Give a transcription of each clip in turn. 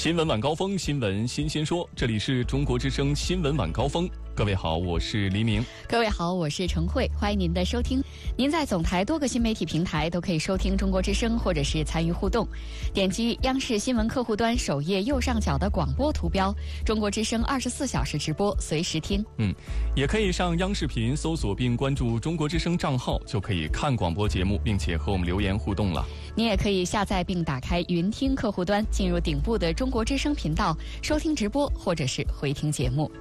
新闻晚高峰，新闻新鲜说，这里是中国之声新闻晚高峰。各位好，我是黎明。 各位好，我是程慧，欢迎您的收听。您在总台多个新媒体平台都可以收听中国之声，或者是参与互动。点击央视新闻客户端首页右上角的广播图标，中国之声24小时直播，随时听。 也可以上央视频搜索并关注中国之声账号，就可以看广播节目，并且和我们留言互动了。 你也可以下载并打开云听客户端，进入顶部的中国之声频道，收听直播或者是回听节目。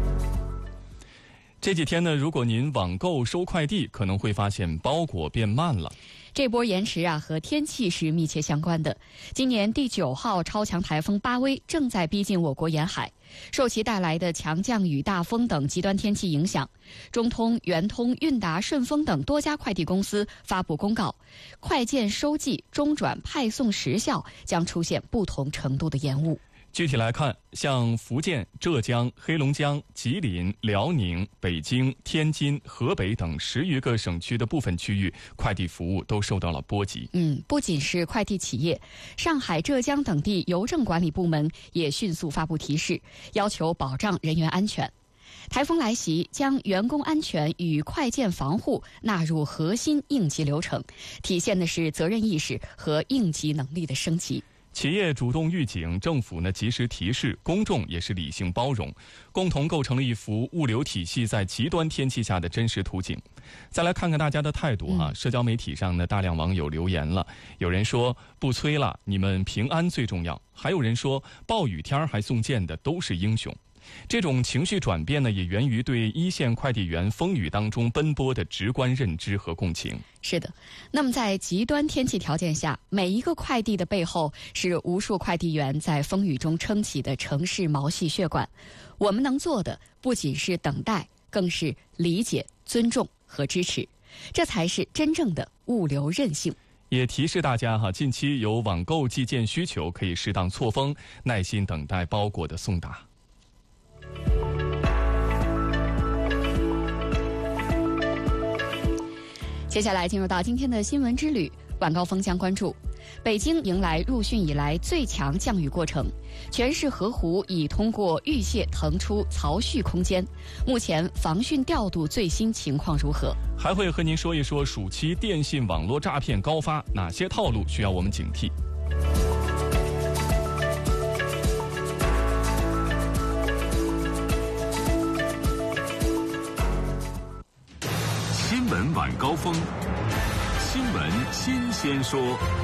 这几天呢，如果您网购收快递，可能会发现包裹变慢了。 这波延迟和天气是密切相关的。今年第9号超强台风巴威正在逼近我国沿海，受其带来的强降雨、大风等极端天气影响，中通、圆通、韵达、顺丰等多家快递公司发布公告，快件收寄、中转、派送时效将出现不同程度的延误。 具体来看，像福建、浙江、黑龙江、吉林、辽宁、北京、天津、河北等10余个省区的部分区域，快递服务都受到了波及。 不仅是快递企业，上海、浙江等地邮政管理部门也迅速发布提示，要求保障人员安全。台风来袭，将员工安全与快件防护纳入核心应急流程，体现的是责任意识和应急能力的升级。 企业主动预警，政府呢及时提示，公众也是理性包容，共同构成了一幅物流体系在极端天气下的真实图景。再来看看大家的态度社交媒体上呢，大量网友留言了，有人说不催了，你们平安最重要，还有人说暴雨天还送件的都是英雄。这种情绪转变呢，也源于对一线快递员风雨当中奔波的直观认知和共情。 是的，那么在极端天气条件下，每一个快递的背后是无数快递员在风雨中撑起的城市毛细血管。我们能做的不仅是等待，更是理解、尊重和支持，这才是真正的物流韧性。 也提示大家近期有网购寄件需求，可以适当错峰，耐心等待包裹的送达。 接下来进入到今天的新闻之旅，晚高峰将关注北京迎来入汛以来最强降雨过程，全市河湖已通过预泄腾出槽蓄空间，目前防汛调度最新情况如何？ 还会和您说一说暑期电信网络诈骗高发，哪些套路需要我们警惕？ 新闻晚高峰，新闻新鲜说。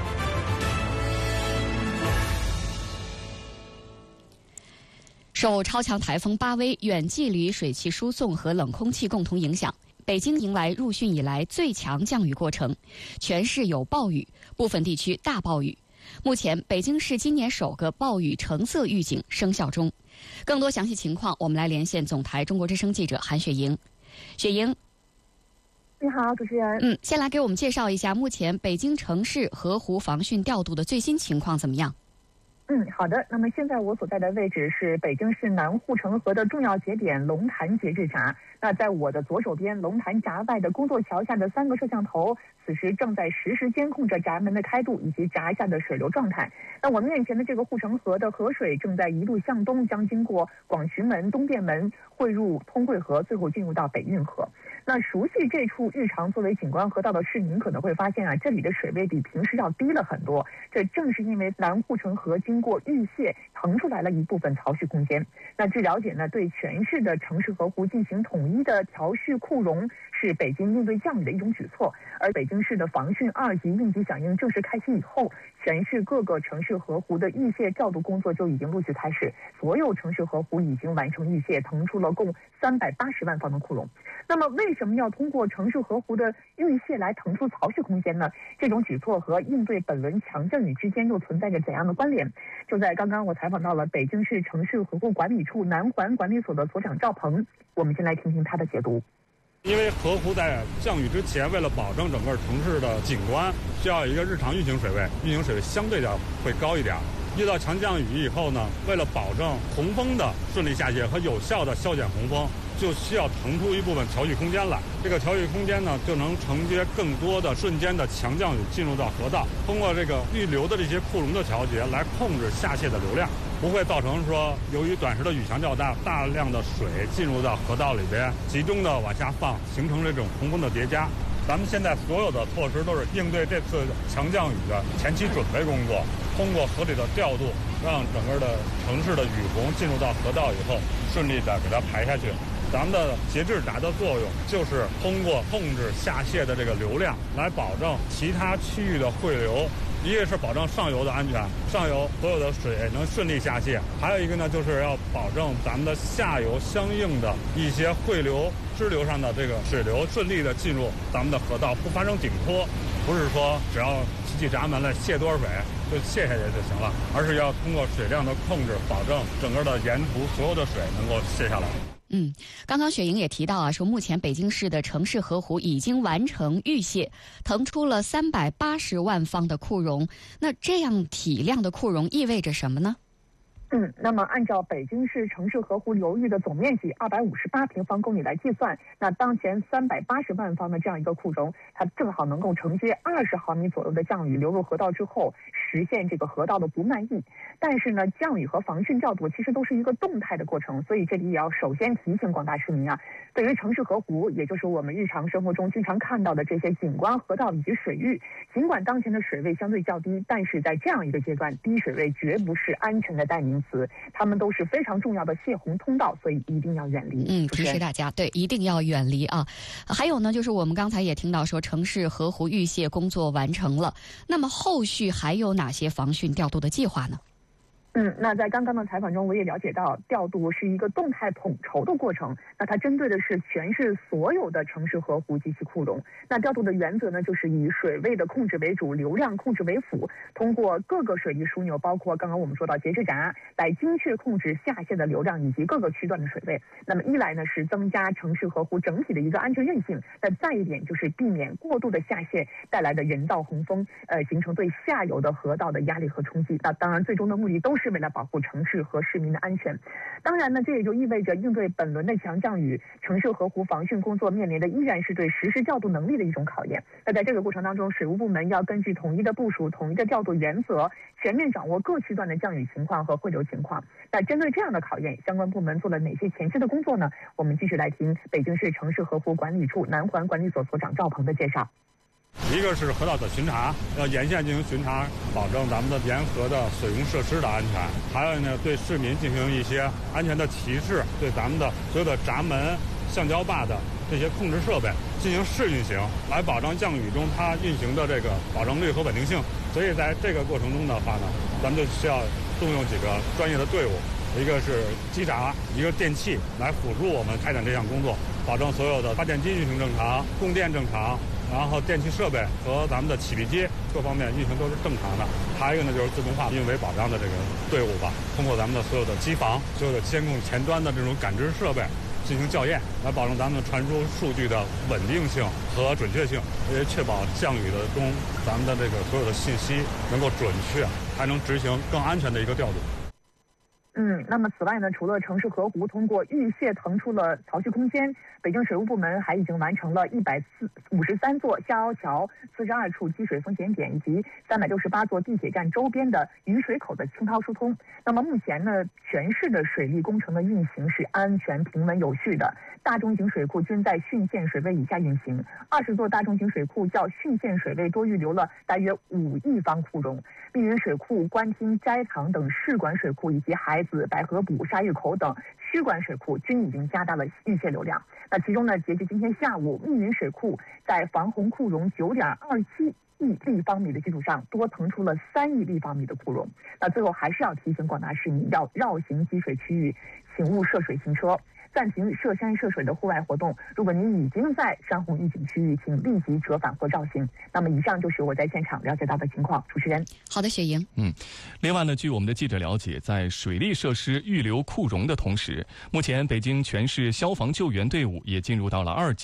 受超强台风巴威远距离水汽输送和冷空气共同影响，北京迎来入汛以来最强降雨过程，全市有暴雨，部分地区大暴雨。目前，北京市今年首个暴雨橙色预警生效中。更多详细情况，我们来连线总台中国之声记者韩雪莹。雪莹， 你好，主持人。 先来给我们介绍一下目前北京城市河湖防汛调度的最新情况怎么样？ 好的。那么现在我所在的位置是北京市南护城河的重要节点龙潭节制闸。那在我的左手边，龙潭闸外的工作桥下的3个摄像头，此时正在实时监控着闸门的开度以及闸下的水流状态。那我们面前的这个护城河的河水正在一路向东，将经过广渠门、东便门，汇入通惠河，最后进入到北运河。那熟悉这处日常作为景观河道的市民可能会发现这里的水位比平时要低了很多。这正是因为南护城河经过预泄腾出来了一部分槽蓄空间。那据了解呢，对全市的城市河湖进行统一的调蓄库容，是北京应对降雨的一种举措。而北京市的防汛2级应急响应正式开启以后，全市各个城市河湖的预泄调度工作就已经陆续开始，所有城市河湖已经完成预泄，腾出了共380万方的库容。那么为什么要通过城市河湖的预泄来腾出槽蓄空间呢？这种举措和应对本轮强降雨之间又存在着怎样的关联？就在刚刚我采访到了北京市城市河湖管理处南环管理所的所长赵鹏，我们先来听听他的解读。 因为河湖在降雨之前，为了保证整个城市的景观，需要有一个日常运行水位，运行水位相对的会高一点。遇到强降雨以后呢，为了保证洪峰的顺利下泄和有效的消减洪峰，就需要腾出一部分调蓄空间来。这个调蓄空间呢，就能承接更多的瞬间的强降雨进入到河道，通过这个预留的这些库容的调节来控制下泄的流量。 不会造成说由于短时的雨强较大，大量的水进入到河道里边，集中的往下放，形成这种洪峰的叠加。咱们现在所有的措施都是应对这次强降雨的前期准备工作，通过合理的调度，让整个的城市的雨洪进入到河道以后，顺利的给它排下去。咱们的节制闸的作用就是通过控制下泄的这个流量，来保证其他区域的汇流。一个是保证上游的安全，上游所有的水能顺利下泄；还有一个呢，就是要保证咱们的下游相应的一些汇流、支流上的这个水流顺利的进入咱们的河道，不发生顶脱。不是说只要起闸门来泄多少水就泄下去就行了，而是要通过水量的控制，保证整个的沿途所有的水能够泄下来。 刚刚雪莹也提到啊，说目前北京市的城市河湖已经完成预泄，腾出了380万方的库容。那这样体量的库容意味着什么呢？ 那么按照北京市城市河湖流域的总面积258平方公里来计算，那当前380万方的这样一个库容，它正好能够承接20毫米左右的降雨流入河道之后，实现这个河道的不漫溢。但是呢，降雨和防汛调度其实都是一个动态的过程，所以这里也要首先提醒广大市民啊，对于城市河湖，也就是我们日常生活中经常看到的这些景观河道以及水域，尽管当前的水位相对较低，但是在这样一个阶段，低水位绝不是安全的代名词，它们都是非常重要的泄洪通道，所以一定要远离。 提示大家，对，一定要远离啊。还有呢，就是我们刚才也听到说，城市河湖预泄工作完成了，那么后续还有哪些防汛调度的计划呢？ 那在刚刚的采访中，我也了解到，调度是一个动态统筹的过程。那它针对的是全市所有的城市河湖及其库容。那调度的原则呢，就是以水位的控制为主，流量控制为辅，通过各个水利枢纽，包括刚刚我们说到节制闸，来精确控制下泄的流量以及各个区段的水位。那么一来呢，是增加城市河湖整体的一个安全韧性；那再一点就是避免过度的下泄带来的人造洪峰，形成对下游的河道的压力和冲击。那当然，最终的目的都是为了保护城市和市民的安全。当然呢，这也就意味着应对本轮的强降雨，城市河湖防汛工作面临的依然是对实施调度能力的一种考验。那在这个过程当中，水务部门要根据统一的部署、统一的调度原则，全面掌握各区段的降雨情况和汇流情况。那针对这样的考验，相关部门做了哪些前期的工作呢？我们继续来听北京市城市河湖管理处南环管理所所长赵鹏的介绍。 一个是河道的巡查，要沿线进行巡查，保证咱们的沿河的水用设施的安全。还有呢，对市民进行一些安全的提示，对咱们的所有的闸门、橡胶坝的这些控制设备进行试运行，来保障降雨中它运行的这个保证率和稳定性。所以在这个过程中的话呢，咱们就需要动用几个专业的队伍，一个是机闸，一个电气来辅助我们开展这项工作，保证所有的发电机运行正常，供电正常。然后电气设备和咱们的起闭机各方面运行都是正常的。还有一个呢，就是自动化运维保障的这个队伍吧，通过咱们的所有的机房、所有的监控前端的这种感知设备进行校验，来保证咱们传输数据的稳定性和准确性，也确保降雨的中咱们的这个所有的信息能够准确，还能执行更安全的一个调度。 那么此外呢，除了城市河湖通过预泄腾出了槽蓄空间，北京水务部门还已经完成了153座下凹桥、42处积水风险点以及368座地铁站周边的雨水口的清掏疏通。那么目前呢，全市的水利工程的运行是安全、平稳、有序的。大中型水库均在汛限水位以下运行，20座大中型水库较汛限水位多预留了大约5亿方库容。密云水库、官厅、斋堂等市管水库以及海子、白河堡、沙峪口等区管水库均已经加大了预泄流量。那其中呢，截至今天下午，密云水库在防洪库容9.27亿立方米的基础上，多腾出了3亿立方米的库容。那最后还是要提醒广大市民，要绕行积水区域，请勿涉水行车，暂停涉山涉水的户外活动。如果您已经在山洪预警区域，请立即折返或绕行。那么以上就是我在现场了解到的情况。主持人， 好的，雪莹。 另外呢，据我们的记者了解，在水利设施预留库容的同时，目前北京全市消防救援队伍也进入到了2级。